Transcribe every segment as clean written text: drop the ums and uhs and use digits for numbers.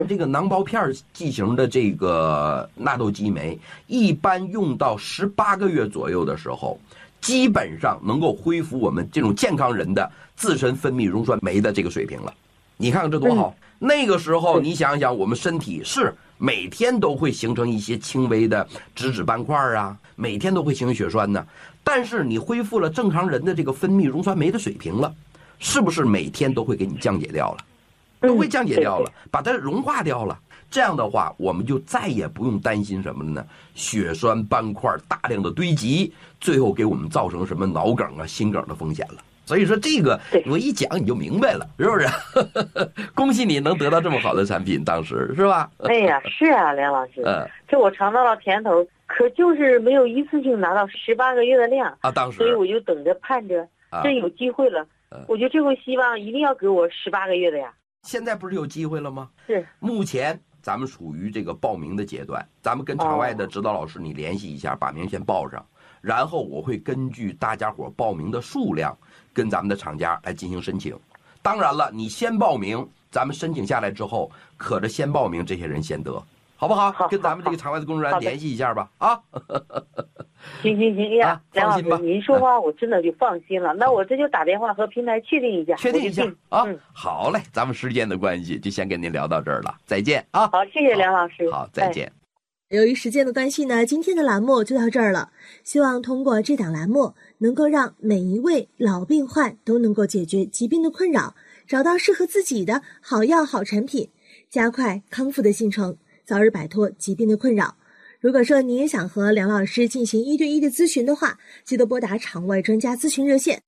这个囊包片剂型的这个纳豆激酶，一般用到18个月左右的时候，基本上能够恢复我们这种健康人的自身分泌溶酸酶的这个水平了。你看看这多好！那个时候你想想，我们身体是每天都会形成一些轻微的脂斑块啊，每天都会形成血栓呢。但是你恢复了正常人的这个分泌溶酸酶的水平了，是不是每天都会给你降解掉了？都会降解掉了，把它融化掉了。这样的话，我们就再也不用担心什么了呢？血栓斑块大量的堆积，最后给我们造成什么脑梗啊、心梗的风险了。所以说这个我一讲你就明白了，是不是？恭喜你能得到这么好的产品，当时是吧？ 哎呀，是啊，梁老师，这我尝到了甜头，可就是没有一次性拿到18个月的量啊，当时， 所以我就等着盼着，真有机会了，我就这回希望一定要给我18个月的呀。 现在不是有机会了吗？ 是， 目前咱们属于这个报名的阶段，咱们跟场外的指导老师你联系一下，把名先报上，然后我会根据大家伙报名的数量，跟咱们的厂家来进行申请。当然了，你先报名，咱们申请下来之后，可着先报名这些人先得，好不好？跟咱们这个场外的工作人员联系一下吧。啊， 行，哎呀，梁老师，您说话我真的就放心了。那我这就打电话和平台确定一下， 啊。好嘞，咱们时间的关系，就先跟您聊到这儿了，再见啊。 好，谢谢梁老师。 好，再见。 由于时间的关系呢，今天的栏目就到这儿了。希望通过这档栏目，能够让每一位老病患都能够解决疾病的困扰，找到适合自己的好药好产品，加快康复的进程，早日摆脱疾病的困扰。如果说你也想和梁老师进行1对1的咨询的话，记得拨打场外专家咨询热线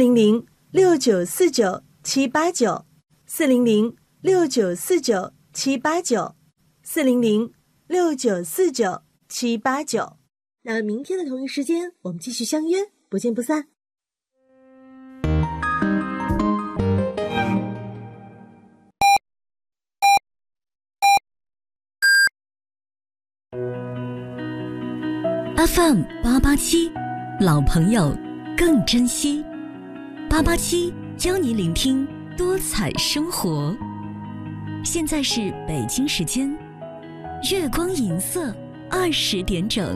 400-6949-789，400-6949-789。那明天的同一时间，我们继续相约，不见不散。 FM 887，老朋友更珍惜。887教你聆听多彩生活。现在是北京时间月光银色20点整。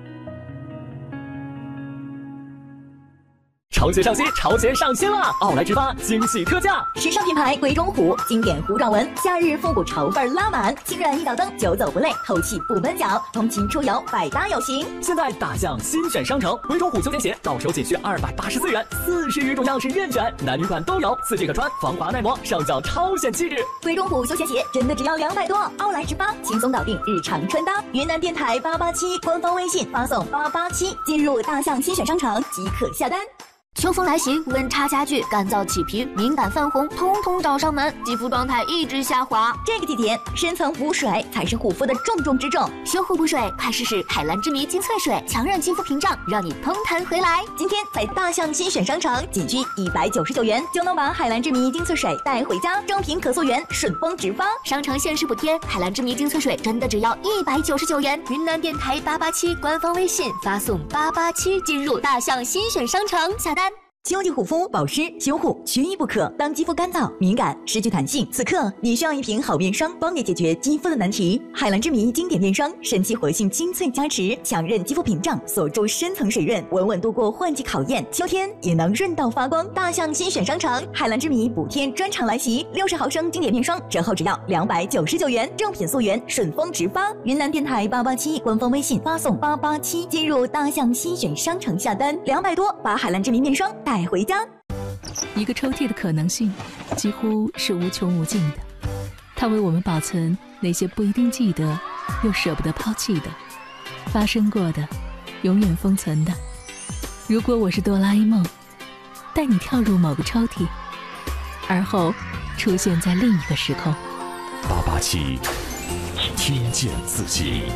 潮鞋上新，潮鞋上新啦！奥莱之发惊喜特价， 时尚品牌鬼冢虎经典糊状纹，夏日复古潮范拉满，清软一脚蹬，久走不累，透气不闷脚，通勤出游百搭有型。 现在大象新选商城，鬼冢虎休闲鞋到手仅需284元，40余种样式任选，男女款都有，4季可穿，防滑耐磨，上脚超显气质。 鬼冢虎休闲鞋真的只要200多，奥莱之发轻松搞定日常穿搭。云南电台887官方微信发送887进入大象新选商城即可下单。 秋风来袭，温差加剧，干燥起皮，敏感泛红，通通找上门，肌肤状态一直下滑。 这个季节，深层补水才是护肤的重中之重。 修护补水，快试试海蓝之谜精粹水，强韧肌肤屏障，让你嘭弹回来。 今天在大象新选商城，仅需199元就能把海蓝之谜精粹水带回家，正品可溯源，顺丰直发。 商城限时补贴，海蓝之谜精粹水真的只要199元。云南电台887官方微信发送887进入大象新选商城下单。 秋季护肤保湿修护缺一不可。当肌肤干燥敏感失去弹性，此刻你需要一瓶好面霜，帮你解决肌肤的难题。海蓝之谜经典面霜，神奇活性精粹加持，强韧肌肤屏障，锁住深层水润，稳稳度过换季考验，秋天也能润到发光。大象新选商城，海蓝之谜补天专场来袭，60毫升经典面霜折后只要299元，正品溯源，顺丰直发。云南电台887官方微信发送887进入大象新选商城下单，200多把海蓝之谜面霜带回家。 一个抽屉的可能性几乎是无穷无尽的，它为我们保存那些不一定记得又舍不得抛弃的，发生过的，永远封存的。如果我是哆啦 A 梦，带你跳入某个抽屉，而后出现在另一个时空。 887，听见自己。